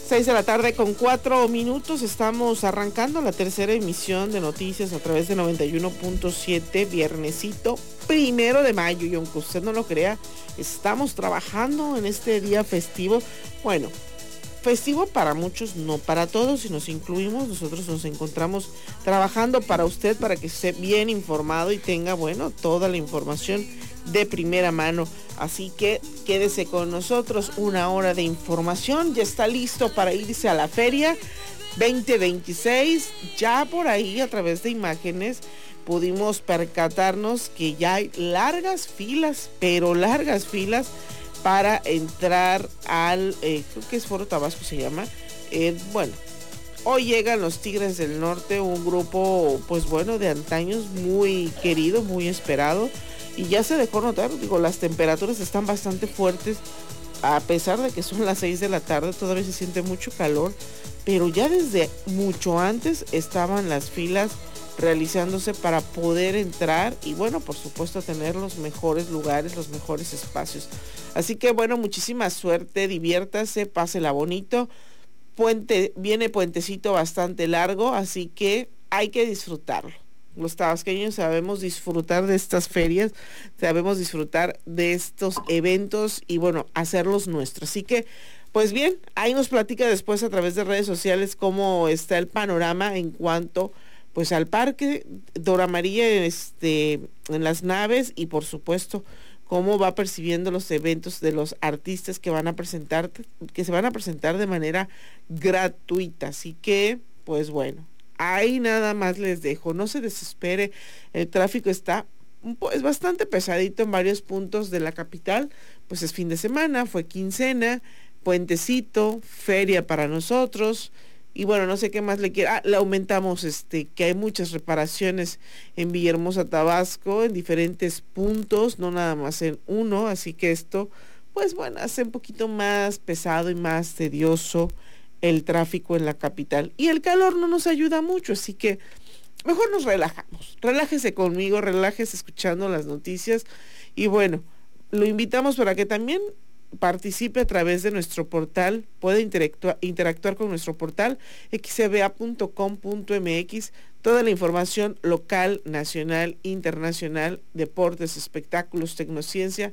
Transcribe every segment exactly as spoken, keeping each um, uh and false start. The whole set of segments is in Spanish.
Seis de la tarde con cuatro minutos, estamos arrancando la tercera emisión de noticias a través de noventa y uno punto siete, viernesito primero de mayo, y aunque usted no lo crea, estamos trabajando en este día festivo. Bueno, festivo para muchos, no para todos, si nos incluimos, nosotros nos encontramos trabajando para usted, para que esté bien informado y tenga, bueno, toda la información de primera mano. Así que quédese con nosotros, una hora de información. Ya está listo para irse a la feria veinte veintiséis. Ya por ahí, a través de imágenes, pudimos percatarnos que ya hay largas filas, pero largas filas para entrar al, eh, creo que es Foro Tabasco se llama. Eh, bueno, hoy llegan los Tigres del Norte, un grupo, pues bueno, de antaños, muy querido, muy esperado. Y ya se dejó notar, digo, las temperaturas están bastante fuertes, a pesar de que son las seis de la tarde, todavía se siente mucho calor, pero ya desde mucho antes estaban las filas realizándose para poder entrar y, bueno, por supuesto, tener los mejores lugares, los mejores espacios. Así que, bueno, muchísima suerte, diviértase, pásela bonito. Puente, viene puentecito bastante largo, así que hay que disfrutarlo. Los tabasqueños sabemos disfrutar de estas ferias, sabemos disfrutar de estos eventos y, bueno, hacerlos nuestros. Así que, pues bien, ahí nos platica después a través de redes sociales cómo está el panorama en cuanto, pues, al parque Dora María, este, en las naves, y por supuesto cómo va percibiendo los eventos de los artistas que van a presentar, que se van a presentar de manera gratuita. Así que, pues bueno, ahí nada más les dejo, no se desespere, el tráfico está pues bastante pesadito en varios puntos de la capital, pues es fin de semana, fue quincena, puentecito, feria para nosotros, y bueno, no sé qué más le quiera, ah, le aumentamos este, que hay muchas reparaciones en Villahermosa, Tabasco, en diferentes puntos, no nada más en uno, así que esto, pues bueno, hace un poquito más pesado y más tedioso el tráfico en la capital, y el calor no nos ayuda mucho, así que mejor nos relajamos. Relájese conmigo, relájese escuchando las noticias, y bueno, lo invitamos para que también participe a través de nuestro portal, puede interactuar, interactuar con nuestro portal x c b a punto com punto m x, toda la información local, nacional, internacional, deportes, espectáculos, tecnociencia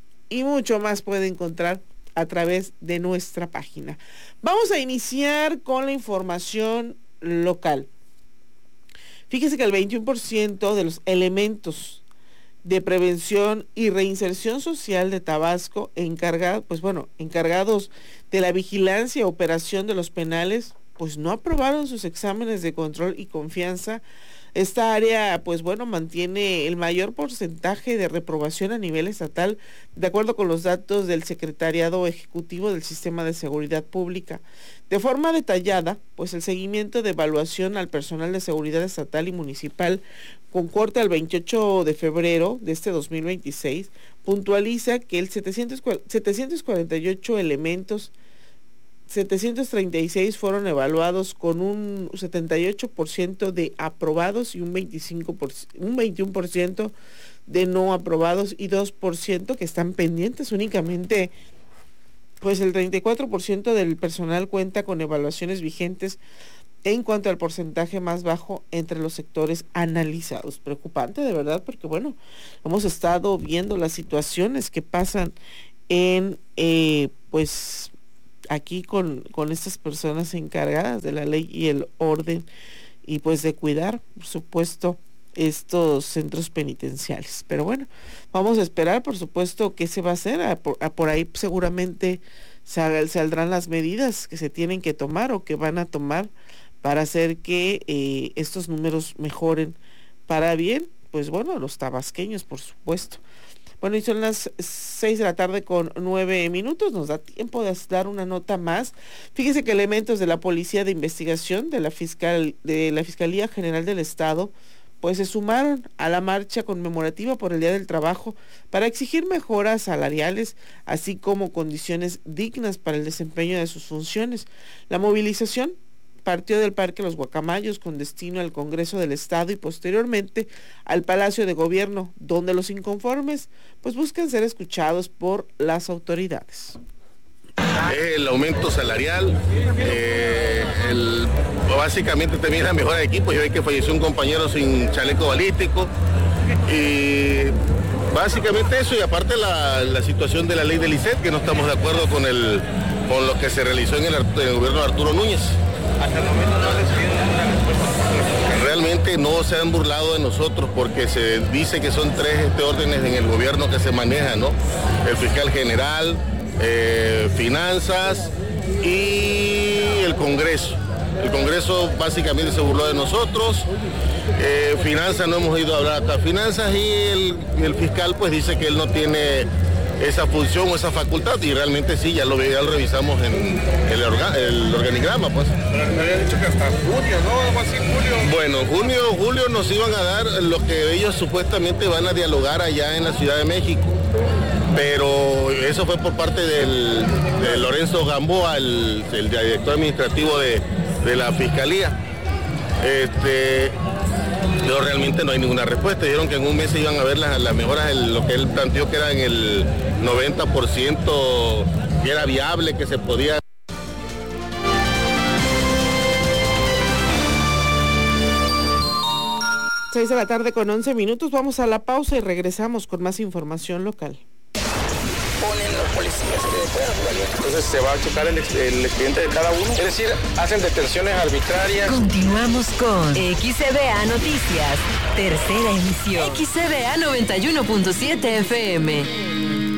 y mucho más puede encontrar a través de nuestra página. Vamos a iniciar con la información local. Fíjese que el veintiuno por ciento de los elementos de prevención y reinserción social de Tabasco, encargados, pues bueno, encargados de la vigilancia y operación de los penales, pues no aprobaron sus exámenes de control y confianza. Esta área, pues bueno, mantiene el mayor porcentaje de reprobación a nivel estatal, de acuerdo con los datos del Secretariado Ejecutivo del Sistema de Seguridad Pública. De forma detallada, pues el seguimiento de evaluación al personal de seguridad estatal y municipal, con corte al veintiocho de febrero de este dos mil veintiséis, puntualiza que el setecientos cuarenta y ocho elementos, setecientos treinta y seis fueron evaluados con un setenta y ocho por ciento de aprobados y un veinticinco por ciento, un veintiuno por ciento de no aprobados y dos por ciento que están pendientes. Únicamente, pues el treinta y cuatro por ciento del personal cuenta con evaluaciones vigentes en cuanto al porcentaje más bajo entre los sectores analizados. Preocupante, de verdad, porque bueno, hemos estado viendo las situaciones que pasan en, eh, pues, aquí con, con estas personas encargadas de la ley y el orden, y pues de cuidar, por supuesto, estos centros penitenciales. Pero bueno, vamos a esperar, por supuesto, qué se va a hacer. A por, a por ahí seguramente sal, saldrán las medidas que se tienen que tomar o que van a tomar para hacer que eh, estos números mejoren para bien, pues bueno, los tabasqueños, por supuesto. Bueno, y son las seis de la tarde con nueve minutos, nos da tiempo de dar una nota más. Fíjese que elementos de la Policía de Investigación de la Fiscal, de la Fiscalía General del Estado, pues se sumaron a la marcha conmemorativa por el Día del Trabajo para exigir mejoras salariales, así como condiciones dignas para el desempeño de sus funciones. La movilización partió del Parque Los Guacamayos con destino al Congreso del Estado y posteriormente al Palacio de Gobierno, donde los inconformes pues buscan ser escuchados por las autoridades. Es el aumento salarial, eh, el, básicamente también la mejora de equipo. Yo vi que falleció un compañero sin chaleco balístico y básicamente eso, y aparte la, la situación de la ley del I C E T, que no estamos de acuerdo con, el, con lo que se realizó en el, en el gobierno de Arturo Núñez. Hasta el momento no ha recibido ninguna respuesta. Realmente no se han burlado de nosotros porque se dice que son tres este, órdenes en el gobierno que se manejan, ¿no? El fiscal general, eh, finanzas y el Congreso. El Congreso básicamente se burló de nosotros. Eh, finanzas, no hemos ido a hablar acá finanzas, y el, el fiscal pues dice que él no tiene esa función o esa facultad, y realmente sí, ya lo, ya lo revisamos en el, orga, el organigrama, pues. Pero me había dicho que hasta junio, ¿no? Algo así, julio. Bueno, junio, julio nos iban a dar lo que ellos supuestamente van a dialogar allá en la Ciudad de México, pero eso fue por parte del, de Lorenzo Gamboa, el, el director administrativo de, de la Fiscalía. Este... Pero realmente no hay ninguna respuesta. Dijeron que en un mes se iban a ver las, las mejoras, el, lo que él planteó que era en el noventa por ciento, que era viable, que se podía. seis de la tarde con once minutos. Vamos a la pausa y regresamos con más información local. Ponen los policías que puedan, entonces se va a checar el, el expediente de cada uno, es decir, hacen detenciones arbitrarias. Continuamos con X C B A Noticias, tercera emisión. X C B A noventa y uno punto siete F M.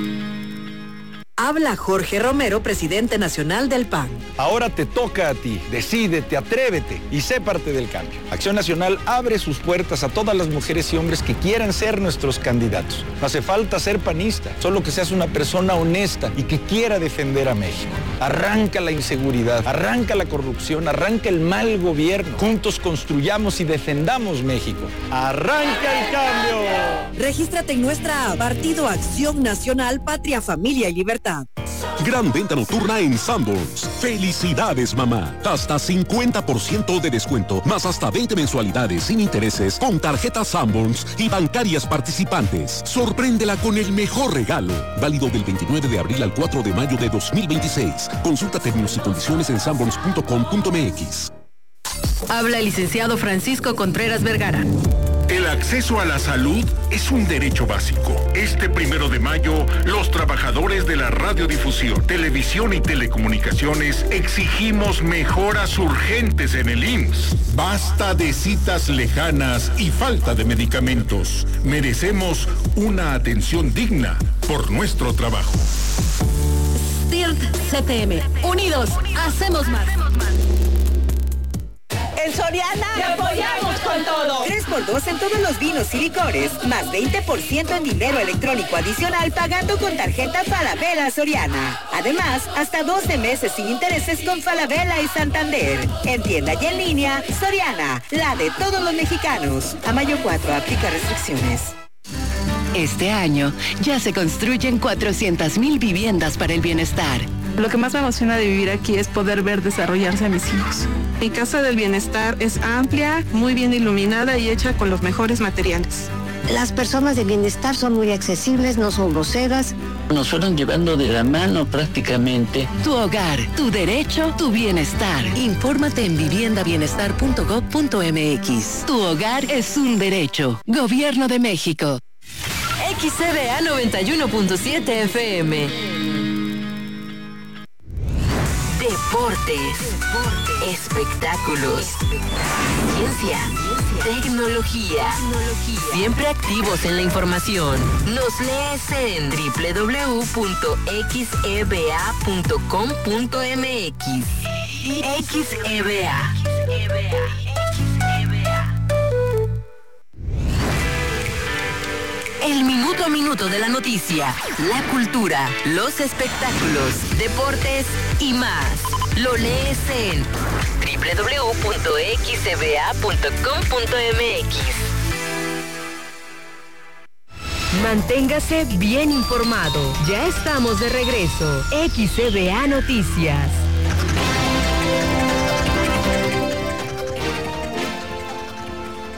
Habla Jorge Romero, presidente nacional del P A N. Ahora te toca a ti. Decídete, atrévete y sé parte del cambio. Acción Nacional abre sus puertas a todas las mujeres y hombres que quieran ser nuestros candidatos. No hace falta ser panista, solo que seas una persona honesta y que quiera defender a México. Arranca la inseguridad, arranca la corrupción, arranca el mal gobierno. Juntos construyamos y defendamos México. ¡Arranca el cambio! Regístrate en nuestra app, Partido Acción Nacional, Patria, Familia y Libertad. Gran venta nocturna en Sanborns. ¡Felicidades, mamá! Hasta cincuenta por ciento de descuento, más hasta veinte mensualidades sin intereses con tarjetas Sanborns y bancarias participantes. Sorpréndela con el mejor regalo. Válido del veintinueve de abril al cuatro de mayo de dos mil veintiséis. Consulta términos y condiciones en sanborns punto com punto m x. Habla el licenciado Francisco Contreras Vergara. El acceso a la salud es un derecho básico. Este primero de mayo, los trabajadores de la radiodifusión, televisión y telecomunicaciones exigimos mejoras urgentes en el I M S S. Basta de citas lejanas y falta de medicamentos. Merecemos una atención digna por nuestro trabajo. S T I R T C T M. Unidos, hacemos más. En Soriana te apoyamos con todo. tres por dos en todos los vinos y licores, más veinte por ciento en dinero electrónico adicional pagando con tarjeta Falabella Soriana. Además, hasta doce meses sin intereses con Falabella y Santander. En tienda y en línea, Soriana, la de todos los mexicanos. A mayo cuatro, aplica restricciones. Este año ya se construyen cuatrocientas mil viviendas para el bienestar. Lo que más me emociona de vivir aquí es poder ver desarrollarse a mis hijos. Mi casa del bienestar es amplia, muy bien iluminada y hecha con los mejores materiales. Las personas de bienestar son muy accesibles, no son groseras. Nos fueron llevando de la mano prácticamente. Tu hogar, tu derecho, tu bienestar. Infórmate en vivienda bienestar punto gob punto m x. Tu hogar es un derecho. Gobierno de México. X C B A noventa y uno punto siete F M. Deportes, espectáculos, ciencia, tecnología, siempre activos en la información. Nos lees en doble u doble u doble u punto x e b a punto com punto m x. X E B A. El minuto a minuto de la noticia, la cultura, los espectáculos, deportes y más. Lo lees en doble u doble u doble u punto x e b a punto com punto m x. Manténgase bien informado. Ya estamos de regreso. X E B A Noticias.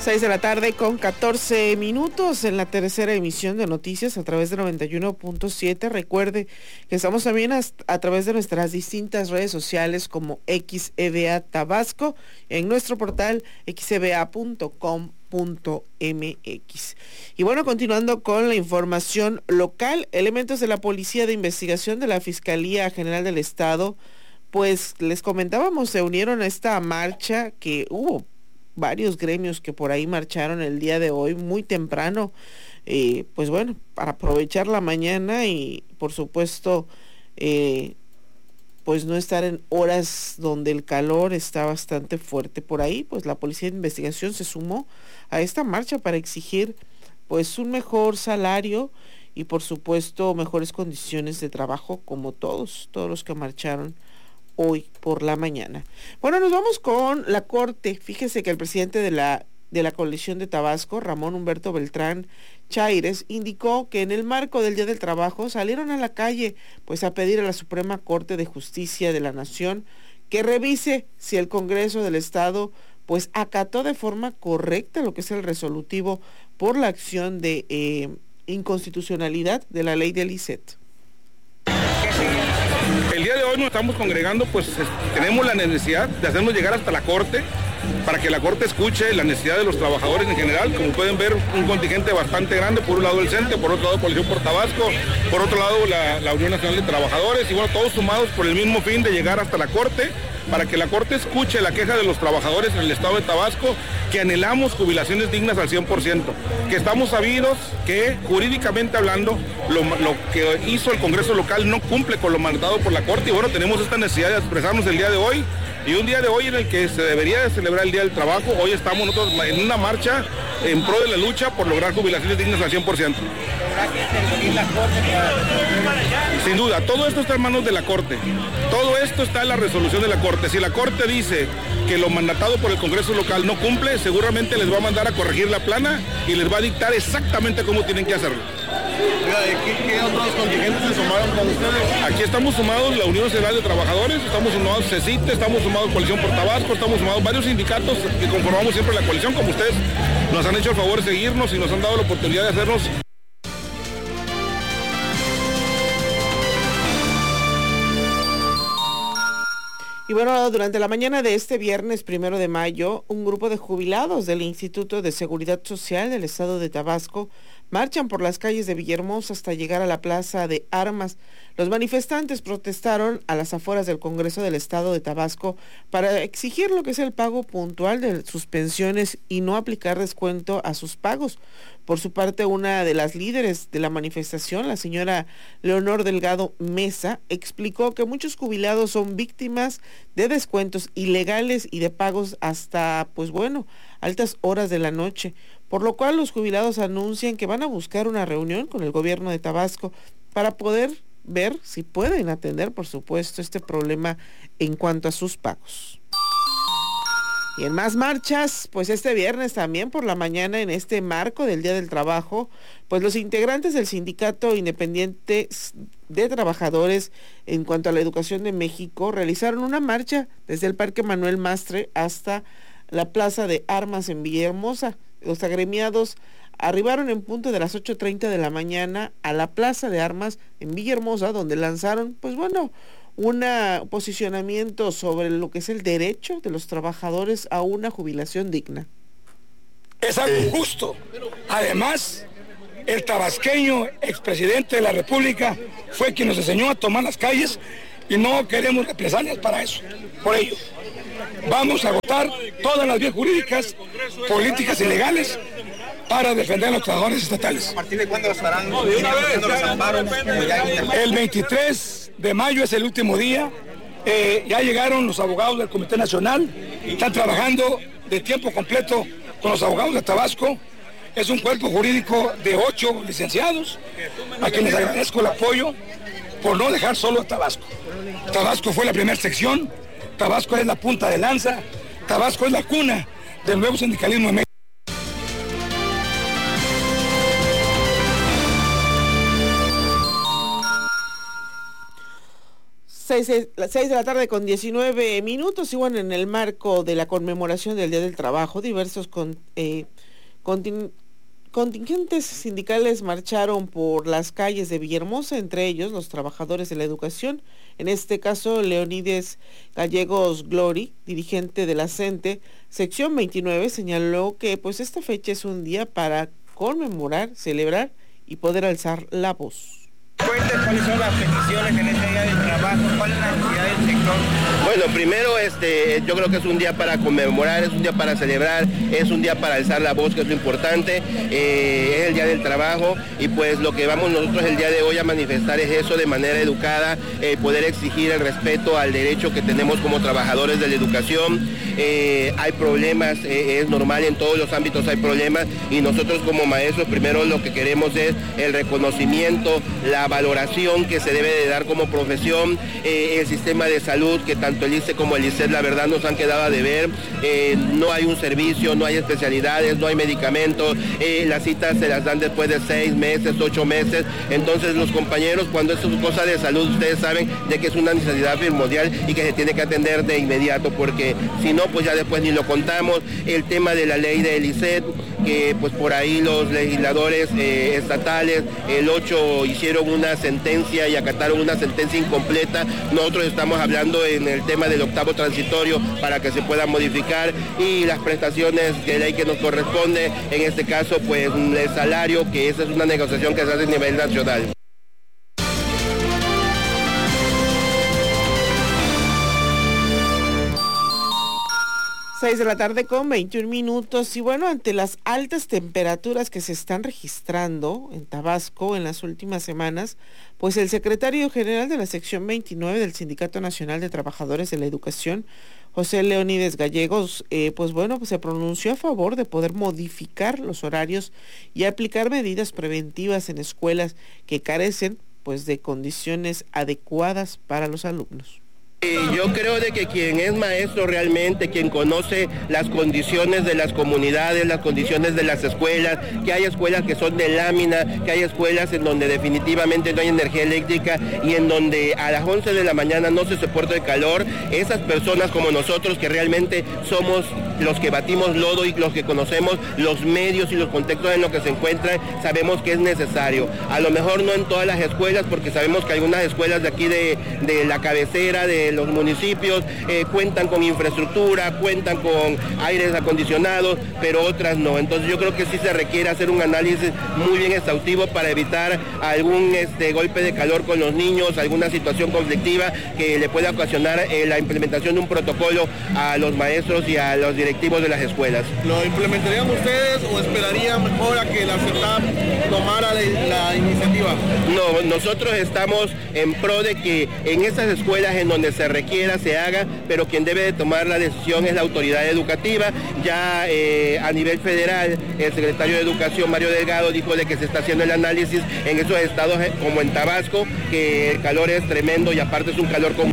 seis de la tarde con catorce minutos en la tercera emisión de noticias a través de noventa y uno punto siete. Recuerde que estamos también a, a través de nuestras distintas redes sociales como X E V A Tabasco, en nuestro portal x e v a punto com punto m x. Y bueno, continuando con la información local, elementos de la Policía de Investigación de la Fiscalía General del Estado, pues les comentábamos, se unieron a esta marcha que hubo varios gremios que por ahí marcharon el día de hoy muy temprano, eh, pues bueno, para aprovechar la mañana y por supuesto eh, pues no estar en horas donde el calor está bastante fuerte. Por ahí pues la Policía de Investigación se sumó a esta marcha para exigir pues un mejor salario y por supuesto mejores condiciones de trabajo, como todos, todos los que marcharon hoy por la mañana. Bueno, nos vamos con la Corte. Fíjese que el presidente de la de la coalición de Tabasco, Ramón Humberto Beltrán Chaires, indicó que en el marco del Día del Trabajo salieron a la calle pues a pedir a la Suprema Corte de Justicia de la Nación que revise si el Congreso del Estado pues acató de forma correcta lo que es el resolutivo por la acción de eh, inconstitucionalidad de la ley del I C E T. El día de hoy nos estamos congregando, pues tenemos la necesidad de hacernos llegar hasta la Corte, para que la Corte escuche la necesidad de los trabajadores en general. Como pueden ver, un contingente bastante grande, por un lado el CENTE, por otro lado Coalición por Tabasco, por otro lado la, la Unión Nacional de Trabajadores, y bueno, todos sumados por el mismo fin de llegar hasta la Corte, para que la Corte escuche la queja de los trabajadores en el estado de Tabasco, que anhelamos jubilaciones dignas al cien por ciento, que estamos sabidos que jurídicamente hablando lo, lo que hizo el Congreso local no cumple con lo mandado por la Corte, y bueno, tenemos esta necesidad de expresarnos el día de hoy, y un día de hoy en el que se debería de celebrar el Día del Trabajo. Hoy estamos nosotros en una marcha en pro de la lucha por lograr jubilaciones dignas al cien por ciento. Sin duda, todo esto está en manos de la Corte. Todo esto está en la resolución de la Corte. Si la Corte dice que lo mandatado por el Congreso local no cumple, seguramente les va a mandar a corregir la plana y les va a dictar exactamente cómo tienen que hacerlo. ¿Qué, qué otros contingentes se sumaron con ustedes? Aquí estamos sumados la Unión Nacional de Trabajadores, estamos sumados CECITE, estamos sumados Coalición por Tabasco, estamos sumados varios sindicatos que conformamos siempre la coalición, como ustedes nos han hecho el favor de seguirnos y nos han dado la oportunidad de hacernos. Y bueno, durante la mañana de este viernes primero de mayo, un grupo de jubilados del Instituto de Seguridad Social del Estado de Tabasco marchan por las calles de Villahermosa hasta llegar a la Plaza de Armas. Los manifestantes protestaron a las afueras del Congreso del Estado de Tabasco para exigir lo que es el pago puntual de sus pensiones y no aplicar descuento a sus pagos. Por su parte, una de las líderes de la manifestación, la señora Leonor Delgado Mesa, explicó que muchos jubilados son víctimas de descuentos ilegales y de pagos hasta, pues bueno, altas horas de la noche, por lo cual los jubilados anuncian que van a buscar una reunión con el gobierno de Tabasco para poder ver si pueden atender, por supuesto, este problema en cuanto a sus pagos. Y en más marchas, pues este viernes también por la mañana, en este marco del Día del Trabajo, pues los integrantes del Sindicato Independiente de Trabajadores en cuanto a la Educación de México realizaron una marcha desde el Parque Manuel Mastre hasta la Plaza de Armas en Villahermosa. Los agremiados arribaron en punto de las ocho treinta de la mañana a la Plaza de Armas en Villahermosa, donde lanzaron, pues bueno, un posicionamiento sobre lo que es el derecho de los trabajadores a una jubilación digna. Es algo injusto. Además, el tabasqueño expresidente de la República fue quien nos enseñó a tomar las calles y no queremos represalias para eso. Por ello, vamos a agotar todas las vías jurídicas, políticas y legales para defender a los trabajadores estatales. ¿A partir de cuándo estarán haciendo los amparos? El veintitrés de mayo es el último día. Eh, ya llegaron los abogados del Comité Nacional, están trabajando de tiempo completo con los abogados de Tabasco. Es un cuerpo jurídico de ocho licenciados, a quienes agradezco el apoyo por no dejar solo a Tabasco. Tabasco fue la primera sección, Tabasco es la punta de lanza, Tabasco es la cuna del nuevo sindicalismo en México. seis, las seis de la tarde con diecinueve minutos, y bueno, en el marco de la conmemoración del Día del Trabajo, diversos con, eh, contin, contingentes sindicales marcharon por las calles de Villahermosa, entre ellos los trabajadores de la educación. En este caso, Leonides Gallegos Glory, dirigente de la CENTE, sección veintinueve, señaló que pues esta fecha es un día para conmemorar, celebrar y poder alzar la voz. Cuenten cuáles son las peticiones en este día del trabajo, cuál es la necesidad del sector. Bueno, primero este, yo creo que es un día para conmemorar, es un día para celebrar, es un día para alzar la voz, que es lo importante, eh, es el día del trabajo, y pues lo que vamos nosotros el día de hoy a manifestar es eso de manera educada, eh, poder exigir el respeto al derecho que tenemos como trabajadores de la educación. Eh, hay problemas, eh, es normal, en todos los ámbitos hay problemas, y nosotros como maestros primero lo que queremos es el reconocimiento, la valoración que se debe de dar como profesión, eh, el sistema de salud, que tanto el I C E como el I C E T la verdad nos han quedado a deber, eh, no hay un servicio, no hay especialidades, no hay medicamentos, eh, las citas se las dan después de seis meses, ocho meses, entonces los compañeros, cuando es cosa de salud, ustedes saben de que es una necesidad primordial y que se tiene que atender de inmediato, porque si no, pues ya después ni lo contamos. El tema de la ley del I C E T, que pues por ahí los legisladores eh, estatales el ocho hicieron una sentencia y acataron una sentencia incompleta. Nosotros estamos hablando en el tema del octavo transitorio para que se pueda modificar, y las prestaciones de ley que nos corresponde, en este caso pues el salario, que esa es una negociación que se hace a nivel nacional. seis de la tarde con veintiún minutos, y bueno, ante las altas temperaturas que se están registrando en Tabasco en las últimas semanas, pues el secretario general de la sección veintinueve del Sindicato Nacional de Trabajadores de la Educación, José Leonides Gallegos, eh, pues bueno, pues se pronunció a favor de poder modificar los horarios y aplicar medidas preventivas en escuelas que carecen pues de condiciones adecuadas para los alumnos. Yo creo de que quien es maestro realmente, quien conoce las condiciones de las comunidades, las condiciones de las escuelas, que hay escuelas que son de lámina, que hay escuelas en donde definitivamente no hay energía eléctrica y en donde a las once de la mañana no se soporta el calor, esas personas como nosotros que realmente somos los que batimos lodo y los que conocemos los medios y los contextos en los que se encuentran, sabemos que es necesario. A lo mejor no en todas las escuelas, porque sabemos que algunas escuelas de aquí de, de la cabecera, de los municipios, eh, cuentan con infraestructura, cuentan con aires acondicionados, pero otras no. Entonces yo creo que sí se requiere hacer un análisis muy bien exhaustivo para evitar algún este, golpe de calor con los niños, alguna situación conflictiva que le pueda ocasionar eh, la implementación de un protocolo a los maestros y a los directivos de las escuelas. ¿Lo implementarían ustedes o esperarían mejor a que la CENTAP tomara la, la iniciativa? No, nosotros estamos en pro de que en esas escuelas en donde se requiera se haga, pero quien debe de tomar la decisión es la autoridad educativa. Ya eh, a nivel federal, el secretario de Educación, Mario Delgado, dijo de que se está haciendo el análisis en esos estados como en Tabasco, que el calor es tremendo y aparte es un calor común.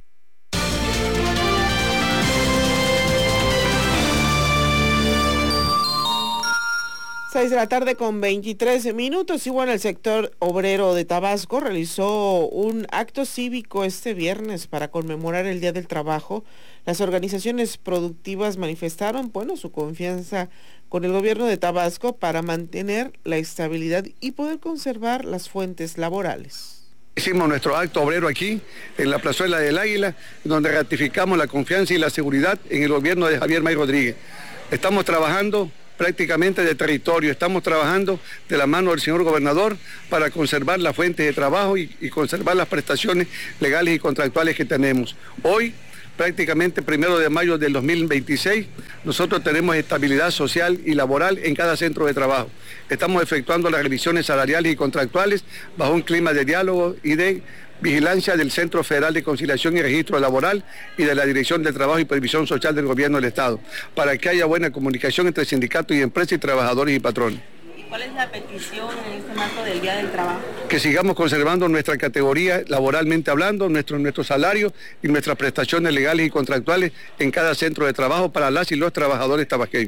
seis de la tarde con veintitrés minutos, y bueno, el sector obrero de Tabasco realizó un acto cívico este viernes para conmemorar el Día del Trabajo. Las organizaciones productivas manifestaron, bueno, su confianza con el gobierno de Tabasco para mantener la estabilidad y poder conservar las fuentes laborales. Hicimos nuestro acto obrero aquí, en la plazuela del Águila, donde ratificamos la confianza y la seguridad en el gobierno de Javier May Rodríguez. Estamos trabajando prácticamente de territorio, estamos trabajando de la mano del señor gobernador para conservar las fuentes de trabajo y, y conservar las prestaciones legales y contractuales que tenemos. Hoy, prácticamente primero de mayo del dos mil veintiséis, nosotros tenemos estabilidad social y laboral en cada centro de trabajo. Estamos efectuando las revisiones salariales y contractuales bajo un clima de diálogo y de vigilancia del Centro Federal de Conciliación y Registro Laboral y de la Dirección de Trabajo y Previsión Social del Gobierno del Estado, para que haya buena comunicación entre sindicatos y empresas y trabajadores y patrones. ¿Y cuál es la petición en este marco del Día del Trabajo? Que sigamos conservando nuestra categoría laboralmente hablando, nuestro, nuestro salario y nuestras prestaciones legales y contractuales en cada centro de trabajo para las y los trabajadores tabasqueños.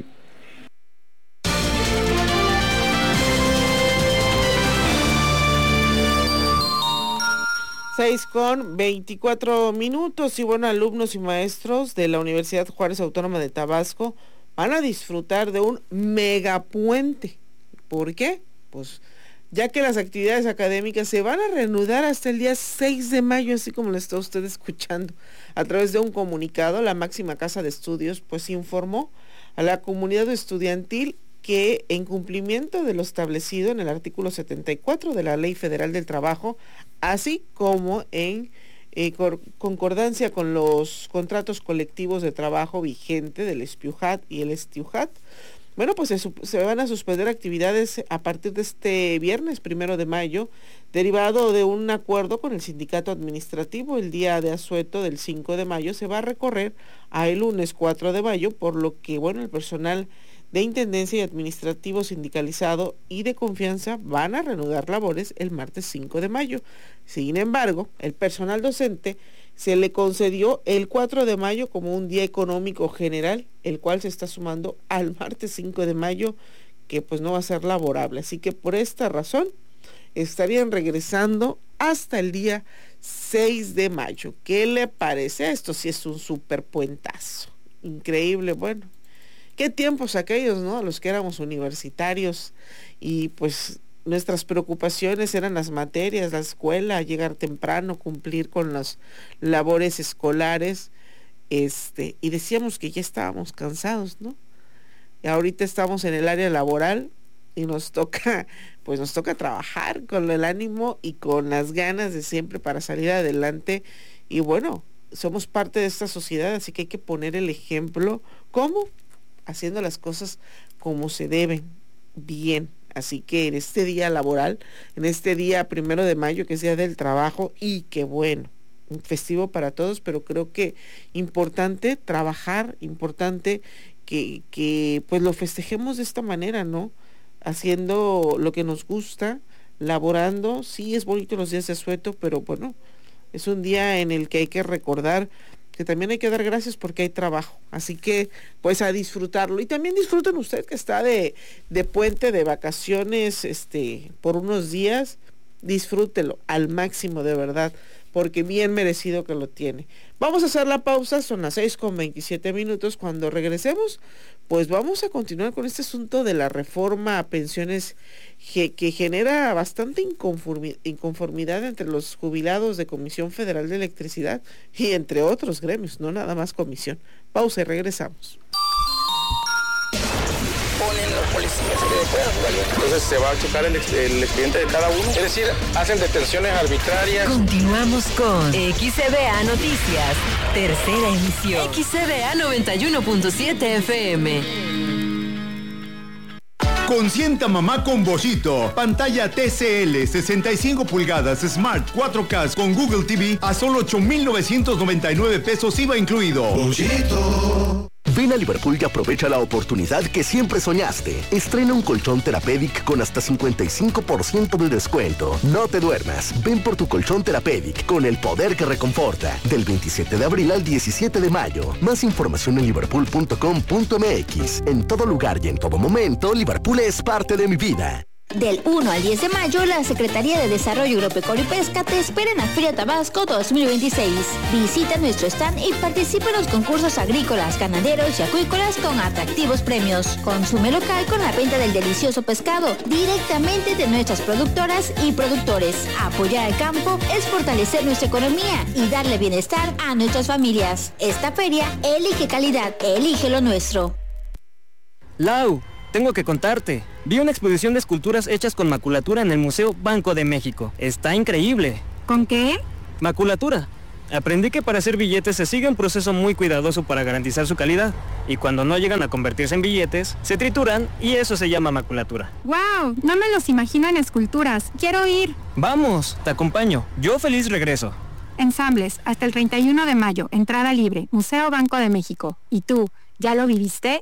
seis con veinticuatro minutos y bueno, alumnos y maestros de la Universidad Juárez Autónoma de Tabasco van a disfrutar de un megapuente. ¿Por qué? Pues ya que las actividades académicas se van a reanudar hasta el día seis de mayo, así como lo está usted escuchando. A través de un comunicado, la máxima casa de estudios pues informó a la comunidad estudiantil que en cumplimiento de lo establecido en el artículo setenta y cuatro de la Ley Federal del Trabajo, así como en eh, concordancia con los contratos colectivos de trabajo vigente del SPIUJAT y el STIUJAT, bueno, pues se, se van a suspender actividades a partir de este viernes primero de mayo, derivado de un acuerdo con el sindicato administrativo. El día de asueto del cinco de mayo se va a recorrer a el lunes cuatro de mayo, por lo que, bueno, el personal de Intendencia y Administrativo sindicalizado y de confianza van a reanudar labores el martes cinco de mayo. Sin embargo, el personal docente se le concedió el cuatro de mayo como un día económico general, el cual se está sumando al martes cinco de mayo, que pues no va a ser laborable. Así que por esta razón estarían regresando hasta el día seis de mayo. ¿Qué le parece? Esto sí es un súper puentazo. Increíble, bueno. Qué tiempos aquellos, ¿no? Los que éramos universitarios y pues nuestras preocupaciones eran las materias, la escuela, llegar temprano, cumplir con las labores escolares, este, y decíamos que ya estábamos cansados, ¿no? Y ahorita estamos en el área laboral y nos toca, pues nos toca trabajar con el ánimo y con las ganas de siempre para salir adelante. Y bueno, somos parte de esta sociedad, así que hay que poner el ejemplo. ¿Cómo? Haciendo las cosas como se deben, bien. Así que en este día laboral, en este día primero de mayo, que es día del trabajo, y que bueno, un festivo para todos, pero creo que importante trabajar, importante que, que pues lo festejemos de esta manera, ¿no? Haciendo lo que nos gusta, laborando. Sí, es bonito los días de asueto, pero bueno, es un día en el que hay que recordar que también hay que dar gracias porque hay trabajo, así que pues a disfrutarlo. Y también disfruten usted que está de, de puente, de vacaciones, este, por unos días, disfrútelo al máximo de verdad, porque bien merecido que lo tiene. Vamos a hacer la pausa, son las seis con veintisiete minutos. Cuando regresemos, pues vamos a continuar con este asunto de la reforma a pensiones que, que genera bastante inconformidad, inconformidad entre los jubilados de Comisión Federal de Electricidad y entre otros gremios, no nada más comisión. Pausa y regresamos. Ponen los policías que puedan jugar. Entonces se va a checar el, el expediente de cada uno. Es decir, hacen detenciones arbitrarias. Continuamos con X C B A Noticias, tercera emisión. X C B A noventa y uno punto siete F M. Consienta mamá con Bollito. Pantalla T C L sesenta y cinco pulgadas Smart cuatro K con Google T V a solo ocho mil novecientos noventa y nueve pesos I V A incluido. Bollito. Ven a Liverpool y aprovecha la oportunidad que siempre soñaste. Estrena un colchón Therapeutic con hasta cincuenta y cinco por ciento de descuento. No te duermas. Ven por tu colchón Therapeutic con el poder que reconforta. Del veintisiete de abril al diecisiete de mayo. Más información en liverpool punto com punto m x. En todo lugar y en todo momento, Liverpool es parte de mi vida. Del uno al diez de mayo, la Secretaría de Desarrollo Agropecuario y Pesca te espera en la Feria Tabasco dos mil veintiséis. Visita nuestro stand y participa en los concursos agrícolas, ganaderos y acuícolas con atractivos premios. Consume local con la venta del delicioso pescado directamente de nuestras productoras y productores. Apoyar al campo es fortalecer nuestra economía y darle bienestar a nuestras familias. Esta feria elige calidad, elige lo nuestro. Lau, tengo que contarte. Vi una exposición de esculturas hechas con maculatura en el Museo Banco de México. Está increíble. ¿Con qué? Maculatura. Aprendí que para hacer billetes se sigue un proceso muy cuidadoso para garantizar su calidad. Y cuando no llegan a convertirse en billetes, se trituran y eso se llama maculatura. ¡Wow! No me los imagino en esculturas. Quiero ir. Vamos, te acompaño. Yo feliz regreso. Ensambles, hasta el treinta y uno de mayo. Entrada libre. Museo Banco de México. ¿Y tú, ya lo viviste?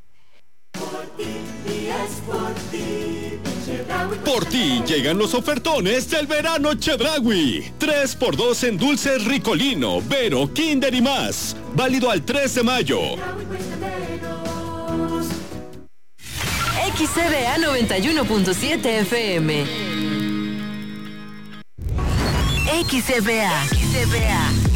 Por ti llegan los ofertones del verano Chedraui. tres por dos en dulces Ricolino, Vero, Kinder y más. Válido al tres de mayo. X C B A noventa y uno punto siete F M. X C B A. X C B A.